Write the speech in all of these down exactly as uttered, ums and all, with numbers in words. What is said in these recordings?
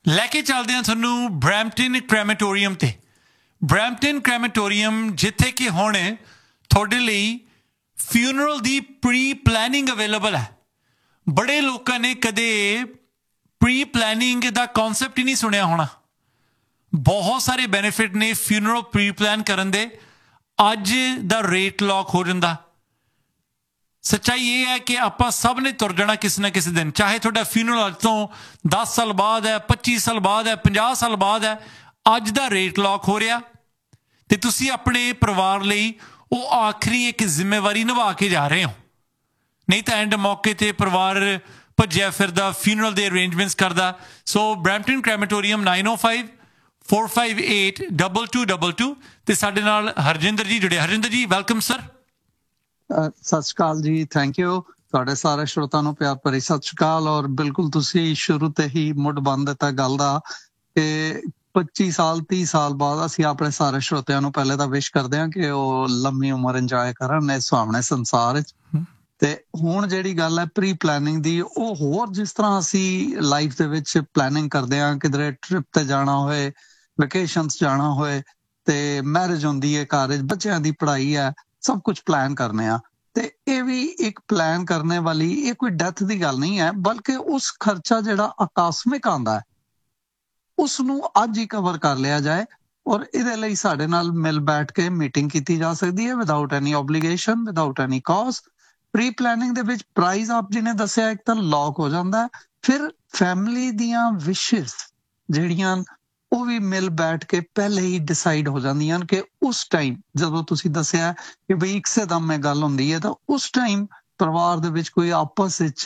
ਲੈ ਕੇ ਚੱਲਦੇ ਹਾਂ ਤੁਹਾਨੂੰ ਬਰੈਂਪਟਨ ਕ੍ਰੈਮੇਟੋਰੀਅਮ ਤੇ। ਬਰੈਂਪਟਨ ਕ੍ਰੈਮੇਟੋਰੀਅਮ ਜਿੱਥੇ ਕਿ ਹੁਣ ਤੁਹਾਡੇ ਲਈ ਫਿਊਨਰਲ ਦੀ ਪ੍ਰੀ ਪਲੈਨਿੰਗ ਅਵੇਲੇਬਲ ਹੈ। ਬੜੇ ਲੋਕਾਂ ਨੇ ਕਦੇ ਪ੍ਰੀ ਪਲੈਨਿੰਗ ਦਾ ਕਨਸੈਪਟ ਹੀ ਨਹੀਂ ਸੁਣਿਆ ਹੋਣਾ। ਬਹੁਤ ਸਾਰੇ ਬੈਨੀਫਿਟ ਨੇ ਫਿਊਨਰਲ ਪ੍ਰੀ ਪਲਾਨ ਕਰਨ ਦੇ। ਅੱਜ ਦਾ ਰੇਟ ਲੌਕ ਹੋ ਜਾਂਦਾ। ਸੱਚਾਈ ਇਹ ਹੈ ਕਿ ਆਪਾਂ ਸਭ ਨੇ ਤੁਰ ਜਾਣਾ ਕਿਸੇ ਨਾ ਕਿਸੇ ਦਿਨ, ਚਾਹੇ ਤੁਹਾਡਾ ਫਿਊਨਰਲ ਅੱਜ ਤੋਂ ਦਸ ਸਾਲ ਬਾਅਦ ਹੈ, ਪੱਚੀ ਸਾਲ ਬਾਅਦ ਹੈ, ਪੰਜਾਹ ਸਾਲ ਬਾਅਦ ਹੈ। ਅੱਜ ਦਾ ਰੇਟ ਲੌਕ ਹੋ ਰਿਹਾ ਅਤੇ ਤੁਸੀਂ ਆਪਣੇ ਪਰਿਵਾਰ ਲਈ ਉਹ ਆਖਰੀ ਇੱਕ ਜ਼ਿੰਮੇਵਾਰੀ ਨਿਭਾ ਕੇ ਜਾ ਰਹੇ ਹੋ। ਨਹੀਂ ਤਾਂ ਐਂਡ ਮੌਕੇ 'ਤੇ ਪਰਿਵਾਰ ਭੱਜਿਆ ਫਿਰਦਾ ਫਿਊਨਰਲ ਦੇ ਅਰੇਂਜਮੈਂਟਸ ਕਰਦਾ। ਸੋ ਬਰੈਂਪਟਨ ਕ੍ਰੈਮੇਟੋਰੀਅਮ ਨਾਈਨ ਓ five four five eight double two double two ਅਤੇ ਸਾਡੇ ਨਾਲ ਹਰਜਿੰਦਰ ਜੀ ਜੁੜੇ। ਹਰਜਿੰਦਰ ਜੀ ਵੈਲਕਮ ਸਰ। ਸਤਿ ਸ਼੍ਰੀ ਅਕਾਲ ਜੀ, ਥੈਂਕ ਯੂ। ਤੁਹਾਡੇ ਸਾਰੇ ਸਰੋਤਾਂ ਨੂੰ ਪਿਆਰ ਭਰੀ ਸਤਿ ਸ਼੍ਰੀ ਅਕਾਲ। ਔਰ ਬਿਲਕੁਲ ਤੁਸੀਂ ਸ਼ੁਰੂ ਤੇ ਹੀ ਮੁੱਢ ਬੰਨ੍ਹ ਦਿੱਤਾ ਗੱਲ ਦਾ ਕਿ ਪੱਚੀ ਸਾਲ ਤੀਹ ਸਾਲ ਬਾਅਦ ਅਸੀਂ ਆਪਣੇ ਸਾਰੇ ਸਰੋਤਿਆਂ ਨੂੰ ਪਹਿਲੇ ਤਾਂ ਵਿਸ਼ ਕਰਦੇ ਹਾਂ ਕਿ ਉਹ ਲੰਮੀ ਉਮਰ ਇੰਜੋਏ ਕਰਨ ਇਸ ਸੁਹਾਵਣੇ ਸੰਸਾਰ ਵਿੱਚ। ਤੇ ਹੁਣ ਜਿਹੜੀ ਗੱਲ ਹੈ ਪ੍ਰੀ ਪਲੈਨਿੰਗ ਦੀ, ਉਹ ਹੋਰ ਜਿਸ ਤਰ੍ਹਾਂ ਅਸੀਂ ਲਾਈਫ ਦੇ ਵਿੱਚ ਪਲੈਨਿੰਗ ਕਰਦੇ ਹਾਂ, ਕਿਧਰੇ ਟ੍ਰਿਪ ਤੇ ਜਾਣਾ ਹੋਏ, ਵੈਕੇਸ਼ਨਸ ਜਾਣਾ ਹੋਏ, ਤੇ ਮੈਰਿਜ ਹੁੰਦੀ ਹੈ, ਘਰ ਬੱਚਿਆਂ ਦੀ ਪੜ੍ਹਾਈ ਹੈ, ਸਭ ਕੁਝ ਪਲਾਨ ਕਰਨੇ ਆ। ਤੇ ਇਹ ਵੀ ਇੱਕ ਪਲਾਨ ਕਰਨੇ ਵਾਲੀ ਇਹ ਕੋਈ ਡੈਥ ਦੀ ਗੱਲ ਨਹੀਂ ਹੈ, ਬਲਕਿ ਉਸ ਖਰਚਾ ਜਿਹੜਾ ਆਕਸਮਿਕ ਆਉਂਦਾ ਹੈ ਉਸ ਨੂੰ ਅੱਜ ਹੀ ਕਵਰ ਕਰ ਲਿਆ ਜਾਏ। ਔਰ ਇਹਦੇ ਲਈ ਸਾਡੇ ਨਾਲ ਮਿਲ ਬੈਠ ਕੇ ਮੀਟਿੰਗ ਕੀਤੀ ਜਾ ਸਕਦੀ ਹੈ without any ਓਬਲੀਗੇਸ਼ਨ, without any caste. Pre planning ਦੇ ਵਿੱਚ ਪ੍ਰਾਈਜ਼ ਆਪ ਜੀ ਨੇ ਦੱਸਿਆ ਇੱਕ ਤਾਂ ਲੌਕ ਹੋ ਜਾਂਦਾ ਹੈ, ਫਿਰ ਫੈਮਿਲੀ ਦੀਆਂ ਵਿਸ਼ਿਸ ਜਿਹੜੀਆਂ ਉਹ ਵੀ ਮਿਲ ਬੈਠ ਕੇ ਪਹਿਲੇ ਹੀ ਡਿਸਾਈਡ ਹੋ ਜਾਂਦੀਆਂ ਕਿ ਉਸ ਟਾਈਮ ਜਦੋਂ ਤੁਸੀਂ ਦੱਸਿਆ ਕਿ ਬਈ ਇੱਕਸੇ ਦਮ ਇਹ ਗੱਲ ਹੁੰਦੀ ਹੈ ਤਾਂ ਉਸ ਟਾਈਮ ਪਰਿਵਾਰ ਦੇ ਵਿੱਚ ਕੋਈ ਆਪਸ ਵਿੱਚ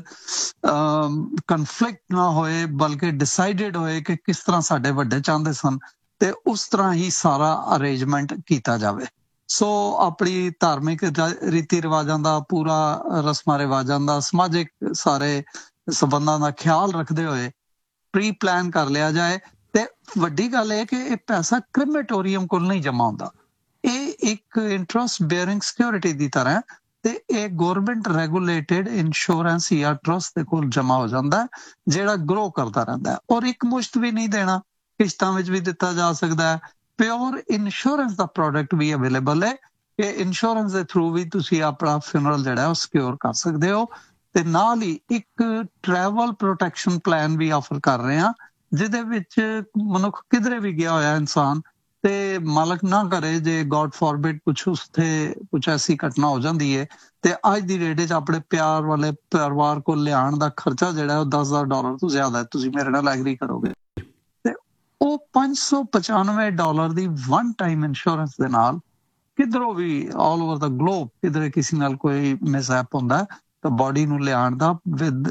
ਕਨਫਲਿਕਟ ਨਾ ਹੋਏ, ਬਲਕਿ ਡਿਸਾਈਡਡ ਹੋਏ ਕਿ ਕਿਸ ਤਰ੍ਹਾਂ ਸਾਡੇ ਵੱਡੇ ਚਾਹੁੰਦੇ ਸਨ ਤੇ ਉਸ ਤਰ੍ਹਾਂ ਹੀ ਸਾਰਾ ਅਰੇਂਜਮੈਂਟ ਕੀਤਾ ਜਾਵੇ। ਸੋ ਆਪਣੀ ਧਾਰਮਿਕ ਰੀਤੀ ਰਿਵਾਜਾਂ ਦਾ, ਪੂਰਾ ਰਸਮਾਂ ਰਿਵਾਜਾਂ ਦਾ, ਸਮਾਜਿਕ ਸਾਰੇ ਸੰਬੰਧਾਂ ਦਾ ਖਿਆਲ ਰੱਖਦੇ ਹੋਏ ਪ੍ਰੀ ਪਲਾਨ ਕਰ ਲਿਆ ਜਾਏ। ਤੇ ਵੱਡੀ ਗੱਲ ਇਹ ਕਿ ਇਹ ਪੈਸਾ ਕ੍ਰੈਮੇਟੋਰੀਅਮ ਕੋਲ ਨਹੀਂ ਜਮ੍ਹਾਂ ਹੁੰਦਾ, ਇਹ ਇੱਕ ਇੰਟਰਸਟ ਬੇਅਰਿੰਗ ਸਿਕਿਉਰਿਟੀ ਦੀ ਤਰ੍ਹਾਂ ਤੇ ਇਹ ਗੌਰਮੈਂਟ ਰੈਗੂਲੇਟਡ ਇੰਸ਼ੋਰੈਂਸ ਜਾਂ ਟਰਸਟ ਦੇ ਕੋਲ ਜਮ੍ਹਾਂ ਹੋ ਜਾਂਦਾ, ਜਿਹੜਾ ਗਰੋ ਕਰਦਾ ਰਹਿੰਦਾ। ਔਰ ਇੱਕ ਮੁਸ਼ਤ ਵੀ ਨਹੀਂ ਦੇਣਾ, ਕਿਸ਼ਤਾਂ ਵਿੱਚ ਵੀ ਦਿੱਤਾ ਜਾ ਸਕਦਾ ਹੈ। ਪਿਓਰ ਇੰਸ਼ੋਰੈਂਸ ਦਾ ਪ੍ਰੋਡਕਟ ਵੀ ਅਵੇਲੇਬਲ ਹੈ ਕਿ ਇੰਸ਼ੋਰੈਂਸ ਦੇ ਥਰੂ ਵੀ ਤੁਸੀਂ ਆਪਣਾ ਫਿਊਨਰਲ ਜਿਹੜਾ ਉਹ ਸਿਕਿਉਰ ਕਰ ਸਕਦੇ ਹੋ। ਤੇ ਨਾਲ ਹੀ ਇੱਕ ਟਰੈਵਲ ਪ੍ਰੋਟੈਕਸ਼ਨ ਪਲਾਨ ਵੀ ਆਫਰ ਕਰ ਰਹੇ ਹਾਂ, ਜਿਹਦੇ ਵਿੱਚ ਮਨੁੱਖ ਕਿਧਰੇ ਵੀ ਗਿਆ ਹੋਇਆ ਇਨਸਾਨ ਤੇ ਮਾਲਕ ਨਾ ਕਰੇ ਜੇ ਗੋਡ ਫੋਰਬਿਡ ਕੁਛ ਉਸਤੇ ਕੁਛ ਐਸੀ ਘਟਨਾ ਹੋ ਜਾਂਦੀ ਹੈ ਤੇ ਅੱਜ ਦੀ ਰੇਟ 'ਚ ਆਪਣੇ ਪਿਆਰ ਵਾਲੇ ਪਰਿਵਾਰ ਕੋਲ ਲਿਆਉਣ ਦਾ ਖਰਚਾ ਜਿਹੜਾ ਉਹ ਦਸ ਹਜ਼ਾਰ ਡਾਲਰ ਤੋਂ ਜ਼ਿਆਦਾ ਹੈ, ਤੁਸੀਂ ਮੇਰੇ ਨਾਲ ਐਗਰੀ ਕਰੋਗੇ। ਤੇ ਉਹ ਪੰਜ ਸੌ ਪਚਾਨਵੇਂ ਡਾਲਰ ਦੀ ਵਨ ਟਾਈਮ ਇੰਸ਼ੋਰੈਂਸ ਦੇ ਨਾਲ ਕਿਧਰੋਂ ਵੀ ਆਲ ਓਵਰ ਦਾ ਗਲੋਬ ਕਿਧਰੇ ਕਿਸੇ ਨਾਲ ਕੋਈ ਮਿਸਹੈਪ ਹੁੰਦਾ ਤਾਂ ਬਾਡੀ ਨੂੰ ਲਿਆਉਣ ਦਾ with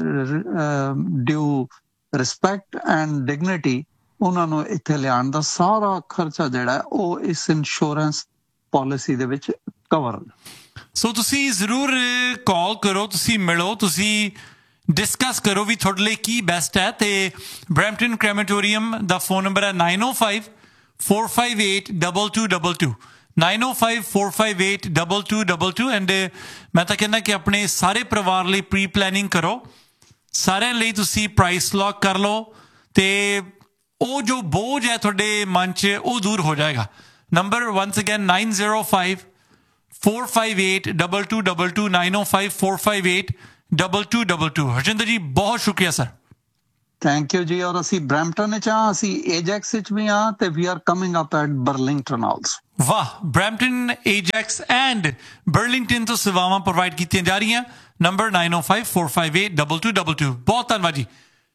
due respect and dignity ਉਹਨਾਂ ਨੂੰ ਇੱਥੇ ਲਿਆਉਣ ਦਾ ਸਾਰਾ ਖਰਚਾ ਜਿਹੜਾ ਉਹ ਇਸ ਇੰਸ਼ੋਰੈਂਸ ਪਾਲਿਸੀ ਦੇ ਵਿੱਚ ਕਵਰ। ਸੋ ਤੁਸੀਂ ਜ਼ਰੂਰ ਕਾਲ ਕਰੋ, ਤੁਸੀਂ ਮਿਲੋ, ਤੁਸੀਂ ਡਿਸਕਸ ਕਰੋ ਵੀ ਤੁਹਾਡੇ ਲਈ ਕੀ ਬੈਸਟ ਹੈ। ਅਤੇ ਬਰੈਂਪਟਨ ਕ੍ਰੈਮੇਟੋਰੀਅਮ ਦਾ ਫੋਨ ਨੰਬਰ ਹੈ nine O five four five eight double two double two nine O five four five eight double two double two and ਮੈਂ ਤਾਂ ਕਹਿੰਦਾ ਕਿ ਆਪਣੇ ਸਾਰੇ ਪਰਿਵਾਰ ਲਈ ਪ੍ਰੀ ਪਲੈਨਿੰਗ ਕਰੋ, ਸਾਰਿਆਂ ਲਈ ਤੁਸੀਂ ਪ੍ਰਾਈਸ ਲੌਕ ਕਰ ਲਓ ਅਤੇ ਉਹ ਜੋ ਬੋਝ ਹੈ ਤੁਹਾਡੇ ਮਨ 'ਚ ਉਹ ਦੂਰ ਹੋ ਜਾਏਗਾ। Number ones again nine zero five four five eight double two double two nine ਓ five four five eight double two double two. Harjinder ਜੀ ਬਹੁਤ ਸ਼ੁਕਰੀਆ ਸਰ। ਥੈਂਕ ਯੂ ਜੀ। ਔਰ ਅਸੀਂ ਬਰੈਂਪਟਨ ਵਿੱਚ ਹਾਂ, ਅਸੀਂ ਏਜੈਕਸ ਵਿੱਚ ਵੀ ਹਾਂ ਤੇ ਵੀ are coming up at Burlington also. ਵਾਹ, ਬਰੈਂਪਟਨ, ਏਜੈਕਸ ਐਂਡ ਬਰਲਿੰਗਟਨ ਤੋਂ ਸੇਵਾਵਾਂ ਪ੍ਰੋਵਾਈਡ ਕੀਤੀਆਂ ਜਾ ਰਹੀਆਂ। ਨੰਬਰ ਨਾਈਨ ਓ five four five eight double two double two. ਬਹੁਤ ਧੰਨਵਾਦ ਜੀ।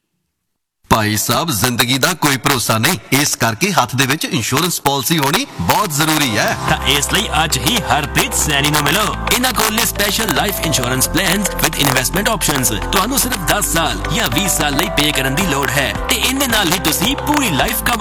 ਭਾਈ ਸਾਹਿਬ, ਜ਼ਿੰਦਗੀ ਦਾ ਕੋਈ ਭਰੋਸਾ ਨਹੀਂ, ਇਸ ਕਰਕੇ ਹੱਥ ਦੇ ਵਿੱਚ ਇੰਸ਼ੋਰੈਂਸ ਪਾਲਿਸੀ ਹੋਣੀ ਬਹੁਤ ਜ਼ਰੂਰੀ ਹੈ। ਤਾਂ ਇਸ ਲਈ ਅੱਜ ਹੀ ਹਰਪ੍ਰੀਤ ਸੈਣੀ ਨੂੰ ਮਿਲੋ। ਇਹਨਾਂ ਕੋਲ ਨੇ special life insurance plans with investment options. ਤੁਹਾਨੂੰ ਸਿਰਫ ਦਸ ਸਾਲ ਜਾਂ ਵੀਹ ਸਾਲ ਲਈ ਪੇ ਕਰਨ ਦੀ ਲੋੜ ਹੈ ਤੇ ਇਹਦੇ ਨਾਲ ਹੀ ਤੁਸੀਂ ਪੂਰੀ ਲਾਈਫ ਕਵਰ